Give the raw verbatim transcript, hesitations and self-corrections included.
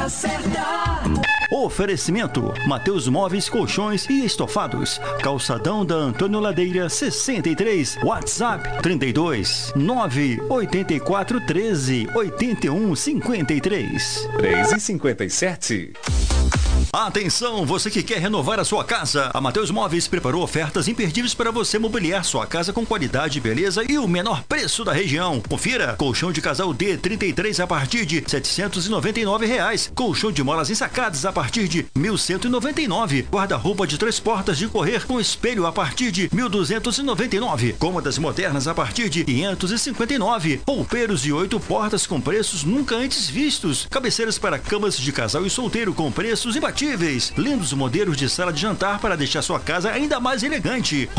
hora certa. Oferecimento: Mateus Móveis, Colchões e Estofados. Calçadão da Antônio Ladeira sessenta e três. WhatsApp trinta e dois, nove oito quatro, treze, oitenta e um, cinquenta e três. três e cinquenta e sete. Atenção, você que quer renovar a sua casa. A Mateus Móveis preparou ofertas imperdíveis para você mobiliar sua casa com qualidade, beleza e o menor preço da região. Confira: colchão de casal D trinta e três a partir de setecentos e noventa e nove reais. Colchão de molas ensacadas a partir de mil cento e noventa e nove. Guarda-roupa de três portas de correr com espelho a partir de mil duzentos e noventa e nove. Cômodas modernas a partir de quinhentos e cinquenta e nove. Roupeiros de oito portas com preços nunca antes vistos. Cabeceiras para camas de casal e solteiro com preços imbatíveis. Lindos modelos de sala de jantar para deixar sua casa ainda mais elegante.